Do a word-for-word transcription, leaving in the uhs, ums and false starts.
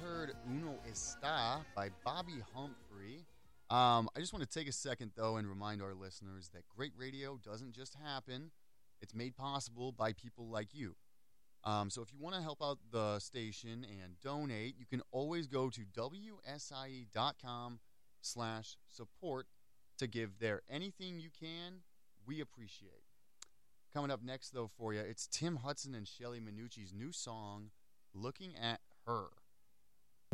heard Uno Está by Bobby Humphrey. Um, I just want to take a second, though, and remind our listeners that great radio doesn't just happen. It's made possible by people like you. Um, so if you want to help out the station and donate, you can always go to wsie.com slash support to give there. Anything you can, we appreciate. Coming up next, though, for you, it's Tim Hudson and Shelly Minucci's new song, Looking at Her.